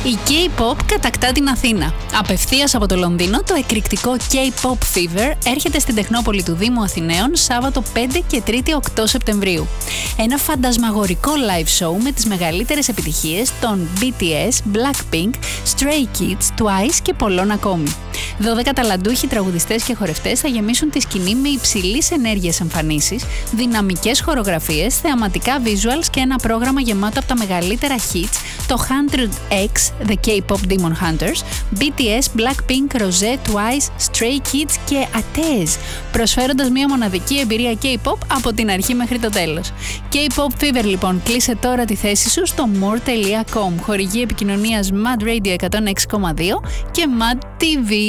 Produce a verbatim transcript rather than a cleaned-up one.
Η K-pop κατακτά την Αθήνα. Απευθείας από το Λονδίνο, το εκρηκτικό K-pop Fever έρχεται στην Τεχνόπολη του Δήμου Αθηναίων Σάββατο πέντε και Τρίτη οκτώ Σεπτεμβρίου. Ένα φαντασμαγορικό live show με τις μεγαλύτερες επιτυχίες των μπι τι ες, Blackpink, Stray Kids, Twice και πολλών ακόμη. δώδεκα ταλαντούχοι τραγουδιστές και χορευτές θα γεμίσουν τη σκηνή με υψηλής ενέργειας εμφανίσεις, δυναμικές χορογραφίες, θεαματικά visuals και ένα πρόγραμμα γεμάτο από τα μεγαλύτερα hits, το εκατό εξ, The K-pop Demon Hunters, μπι τι ες, Blackpink, Rosé, Twice, Stray Kids και Atez, προσφέροντας μια μοναδική εμπειρία K-pop από την αρχή μέχρι το τέλος. K-pop Fever λοιπόν, κλείσε τώρα τη θέση σου στο more τελεία com, χορηγή επικοινωνίας Mad Radio εκατόν έξι κόμμα δύο και Mad τι βι.